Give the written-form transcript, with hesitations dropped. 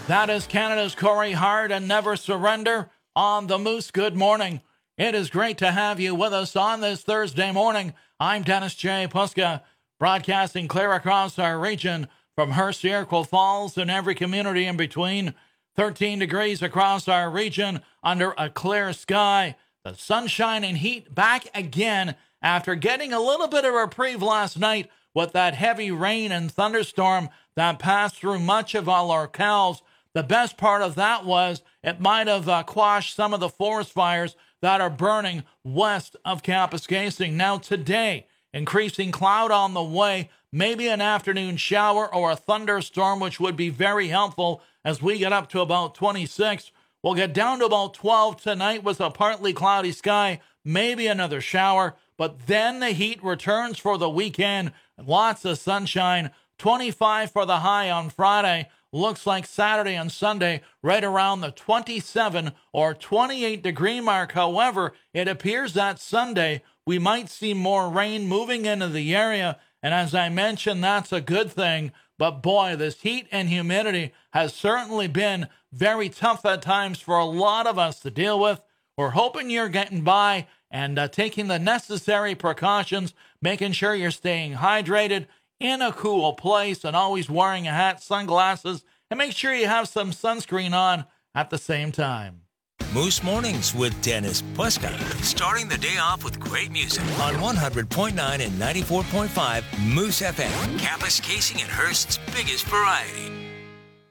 That is Canada's Corey Hart and Never Surrender on the Moose. Good morning. It is great to have you with us on this Thursday morning. I'm Dennis J. Puska, broadcasting clear across our region from Hearst to Iroquois Falls and every community in between. 13 degrees across our region under a clear sky. The sunshine and heat back again after getting a little bit of a reprieve last night with that heavy rain and thunderstorm that passed through much of our locales. The best part of that was it might have quashed some of the forest fires that are burning west of Kapuskasing. Now today, increasing cloud on the way, maybe an afternoon shower or a thunderstorm, which would be very helpful as we get up to about 26. We'll get down to about 12 tonight with a partly cloudy sky, maybe another shower, but then the heat returns for the weekend. Lots of sunshine, 25 for the high on Friday. Looks like Saturday and Sunday right around the 27 or 28 degree mark. However, it appears that Sunday we might see more rain moving into the area. And as I mentioned, that's a good thing. But boy, this heat and humidity has certainly been very tough at times for a lot of us to deal with. We're hoping you're getting by and taking the necessary precautions, making sure you're staying hydrated, in a cool place, and always wearing a hat, sunglasses, and make sure you have some sunscreen on at the same time. Moose Mornings with Dennis Puska. Starting the day off with great music on 100.9 and 94.5 Moose FM. Kapuskasing and Hearst's biggest variety.